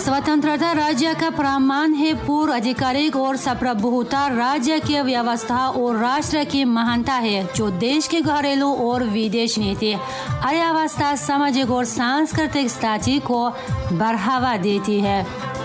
स्वतंत्रता राज्य का प्रमाण है पूर्ण आधिकारिक और सार्वभौमता राज्य की व्यवस्था और राष्ट्र की महानता है जो देश के घरेलू और विदेश नीति, अर्थव्यवस्था, सामाजिक और सांस्कृतिक स्थिति को बढ़ावा देती है।